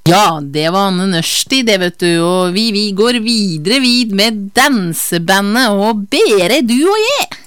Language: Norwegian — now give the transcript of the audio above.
Ja, det var Anne Nørsti, det vet du, og vi går videre vid med dansebandet og Bere, du og jeg.